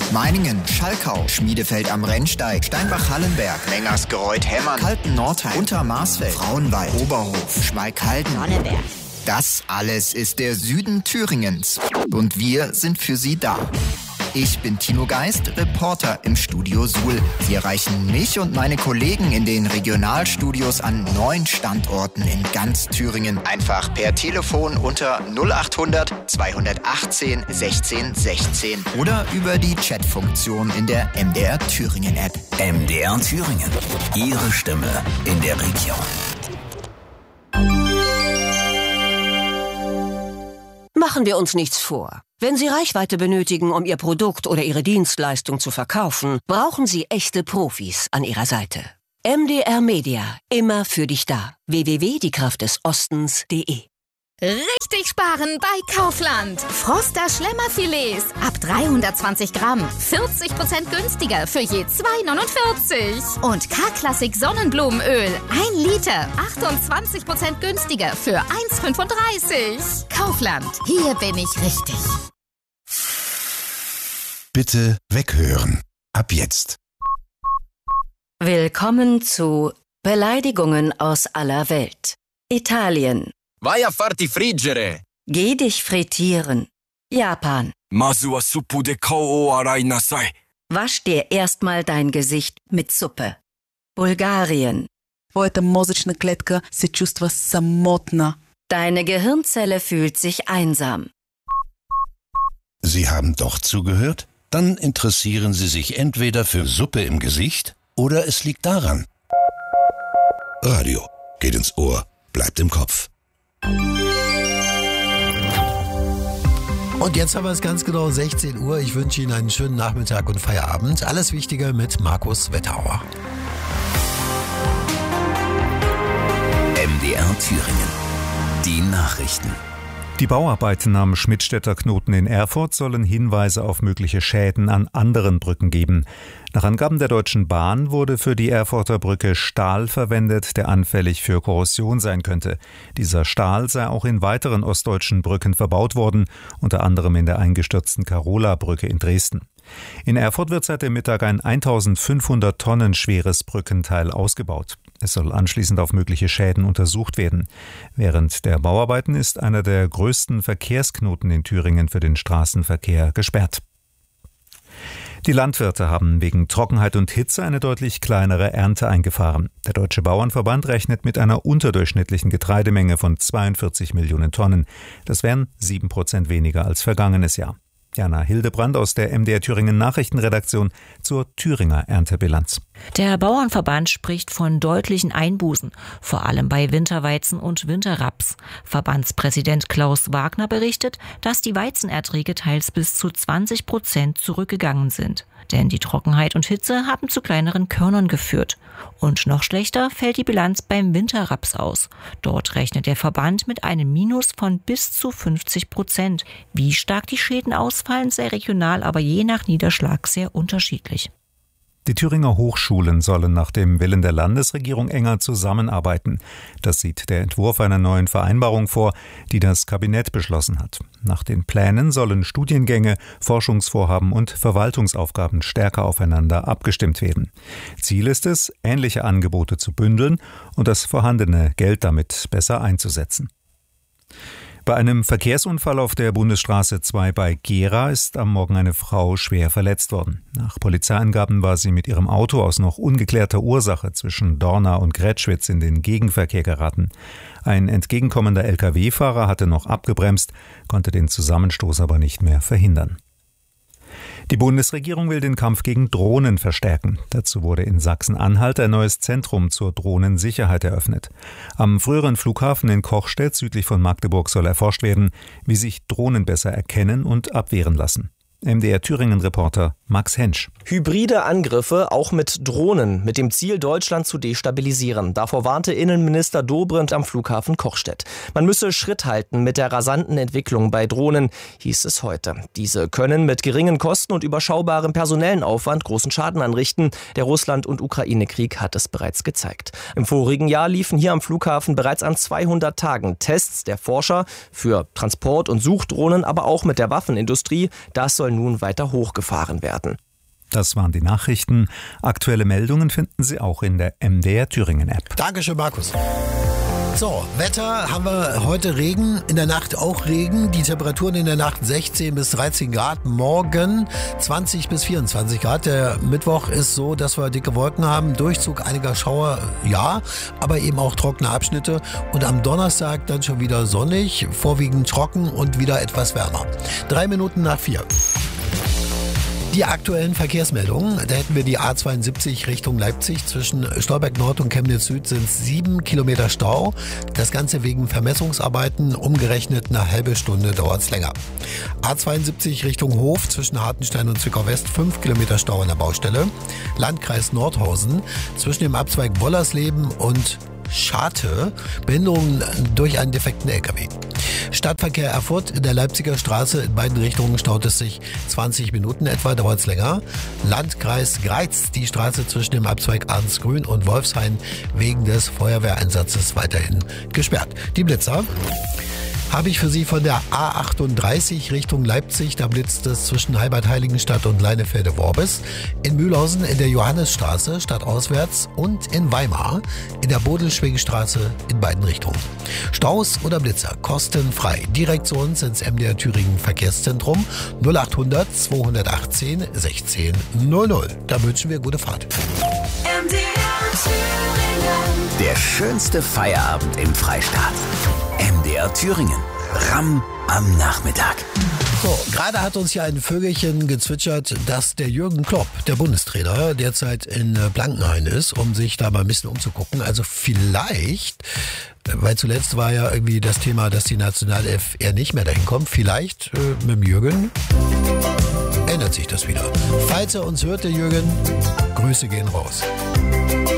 Meiningen, Schalkau, Schmiedefeld am Rennsteig, Steinbach-Hallenberg, Mengersgereuth-Hemmern, Kalten-Nordheim, Untermarsfeld, Frauenwald, Oberhof, Schmalkalden, Sonneberg. Das alles ist der Süden Thüringens. Und wir sind für Sie da. Ich bin Tino Geist, Reporter im Studio Suhl. Sie erreichen mich und meine Kollegen in den Regionalstudios an 9 Standorten in ganz Thüringen. Einfach per Telefon unter 0800 218 16 16 oder über die Chatfunktion in der MDR Thüringen App. MDR Thüringen. Ihre Stimme in der Region. Machen wir uns nichts vor. Wenn Sie Reichweite benötigen, um Ihr Produkt oder Ihre Dienstleistung zu verkaufen, brauchen Sie echte Profis an Ihrer Seite. MDR Media, immer für dich da. www.diekraftdesostens.de. Richtig sparen bei Kaufland. Froster Schlemmerfilets ab 320 Gramm. 40% günstiger für je 2,49. Und K-Klassik Sonnenblumenöl 1 Liter. 28% günstiger für 1,35. Kaufland, hier bin ich richtig. Bitte weghören. Ab jetzt. Willkommen zu Beleidigungen aus aller Welt. Italien. Vai a farti friggere. Geh dich frittieren. Japan. Masu wa suppu de kao o arai nasai. Wasch dir erstmal dein Gesicht mit Suppe. Bulgarien. Твоята мозъчна клетка се чувства самотна. Deine Gehirnzelle fühlt sich einsam. Sie haben doch zugehört? Dann interessieren Sie sich entweder für Suppe im Gesicht oder es liegt daran. Radio geht ins Ohr, bleibt im Kopf. Und jetzt haben wir es ganz genau 16 Uhr. Ich wünsche Ihnen einen schönen Nachmittag und Feierabend. Alles Wichtige mit Markus Wetterauer. MDR Thüringen. Die Nachrichten. Die Bauarbeiten am Schmidtstädter Knoten in Erfurt sollen Hinweise auf mögliche Schäden an anderen Brücken geben. Nach Angaben der Deutschen Bahn wurde für die Erfurter Brücke Stahl verwendet, der anfällig für Korrosion sein könnte. Dieser Stahl sei auch in weiteren ostdeutschen Brücken verbaut worden, unter anderem in der eingestürzten Karola-Brücke in Dresden. In Erfurt wird seit dem Mittag ein 1500 Tonnen schweres Brückenteil ausgebaut. Es soll anschließend auf mögliche Schäden untersucht werden. Während der Bauarbeiten ist einer der größten Verkehrsknoten in Thüringen für den Straßenverkehr gesperrt. Die Landwirte haben wegen Trockenheit und Hitze eine deutlich kleinere Ernte eingefahren. Der Deutsche Bauernverband rechnet mit einer unterdurchschnittlichen Getreidemenge von 42 Millionen Tonnen. Das wären 7% weniger als vergangenes Jahr. Jana Hildebrand aus der MDR Thüringen Nachrichtenredaktion zur Thüringer Erntebilanz. Der Bauernverband spricht von deutlichen Einbußen, vor allem bei Winterweizen und Winterraps. Verbandspräsident Klaus Wagner berichtet, dass die Weizenerträge teils bis zu 20% zurückgegangen sind. Denn die Trockenheit und Hitze haben zu kleineren Körnern geführt. Und noch schlechter fällt die Bilanz beim Winterraps aus. Dort rechnet der Verband mit einem Minus von bis zu 50%. Wie stark die Schäden ausfallen, sei regional, aber je nach Niederschlag sehr unterschiedlich. Die Thüringer Hochschulen sollen nach dem Willen der Landesregierung enger zusammenarbeiten. Das sieht der Entwurf einer neuen Vereinbarung vor, die das Kabinett beschlossen hat. Nach den Plänen sollen Studiengänge, Forschungsvorhaben und Verwaltungsaufgaben stärker aufeinander abgestimmt werden. Ziel ist es, ähnliche Angebote zu bündeln und das vorhandene Geld damit besser einzusetzen. Bei einem Verkehrsunfall auf der Bundesstraße 2 bei Gera ist am Morgen eine Frau schwer verletzt worden. Nach Polizeiangaben war sie mit ihrem Auto aus noch ungeklärter Ursache zwischen Dorna und Grätschwitz in den Gegenverkehr geraten. Ein entgegenkommender Lkw-Fahrer hatte noch abgebremst, konnte den Zusammenstoß aber nicht mehr verhindern. Die Bundesregierung will den Kampf gegen Drohnen verstärken. Dazu wurde in Sachsen-Anhalt ein neues Zentrum zur Drohnensicherheit eröffnet. Am früheren Flughafen in Kochstedt südlich von Magdeburg soll erforscht werden, wie sich Drohnen besser erkennen und abwehren lassen. MDR Thüringen-Reporter Max Hensch. Hybride Angriffe auch mit Drohnen, mit dem Ziel, Deutschland zu destabilisieren. Davor warnte Innenminister Dobrindt am Flughafen Kochstedt. Man müsse Schritt halten mit der rasanten Entwicklung bei Drohnen, hieß es heute. Diese können mit geringen Kosten und überschaubarem personellen Aufwand großen Schaden anrichten. Der Russland- und Ukraine-Krieg hat es bereits gezeigt. Im vorigen Jahr liefen hier am Flughafen bereits an 200 Tagen Tests der Forscher für Transport- und Suchdrohnen, aber auch mit der Waffenindustrie. Das soll nun weiter hochgefahren werden. starten. Das waren die Nachrichten. Aktuelle Meldungen finden Sie auch in der MDR Thüringen App. Dankeschön, Markus. So, Wetter haben wir heute Regen, in der Nacht auch Regen. Die Temperaturen in der Nacht 16 bis 13 Grad, morgen 20 bis 24 Grad. Der Mittwoch ist so, dass wir dicke Wolken haben, Durchzug einiger Schauer, ja, aber eben auch trockene Abschnitte. Und am Donnerstag dann schon wieder sonnig, vorwiegend trocken und wieder etwas wärmer. 3 Minuten nach 4. Die aktuellen Verkehrsmeldungen, da hätten wir die A72 Richtung Leipzig. Zwischen Stolberg Nord und Chemnitz Süd sind 7 Kilometer Stau. Das Ganze wegen Vermessungsarbeiten, umgerechnet eine halbe Stunde dauert es länger. A72 Richtung Hof zwischen Hartenstein und Zwickau West, 5 Kilometer Stau an der Baustelle. Landkreis Nordhausen zwischen dem Abzweig Wollersleben und Schate, Behinderungen durch einen defekten LKW. Stadtverkehr Erfurt in der Leipziger Straße, in beiden Richtungen staut es sich 20 Minuten etwa, dauert es länger. Landkreis Greiz, die Straße zwischen dem Abzweig Arnsgrün und Wolfshain wegen des Feuerwehreinsatzes weiterhin gesperrt. Die Blitzer habe ich für Sie von der A38 Richtung Leipzig. Da blitzt es zwischen Heilbad-Heiligenstadt und Leinefelde-Worbis. In Mühlhausen in der Johannesstraße stadtauswärts und in Weimar in der Bodelschwingstraße in beiden Richtungen. Staus oder Blitzer kostenfrei. Direkt zu uns ins MDR Thüringen Verkehrszentrum 0800 218 16 00. Da wünschen wir gute Fahrt. MDR Thüringen. Der schönste Feierabend im Freistaat. MDR Thüringen. Ramm am Nachmittag. So, gerade hat uns ja ein Vögelchen gezwitschert, dass der Jürgen Klopp, der Bundestrainer, derzeit in Blankenhain ist, um sich da mal ein bisschen umzugucken. Also vielleicht, weil zuletzt war ja irgendwie das Thema, dass die Nationalelf eher nicht mehr dahin kommt, vielleicht mit dem Jürgen ändert sich das wieder. Falls er uns hört, der Jürgen, Grüße gehen raus.